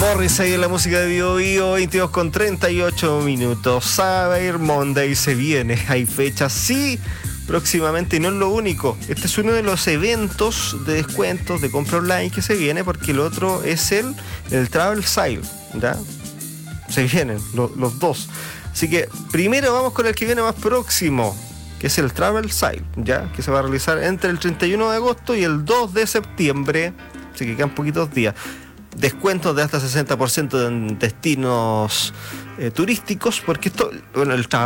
Morrissey en la música de Bio Bio, 22:38. Cyber Monday se viene. Hay fechas, sí, próximamente, y no es lo único. Este es uno de los eventos de descuentos de compra online que se viene, porque el otro es el Travel Sale, ¿ya? Se vienen los dos. Así que primero vamos con el que viene más próximo, que es el Travel Sale, ¿ya? Que se va a realizar entre el 31 de agosto y el 2 de septiembre. Así que quedan poquitos días. Descuentos de hasta 60% en destinos turísticos, porque esto, bueno, el Travel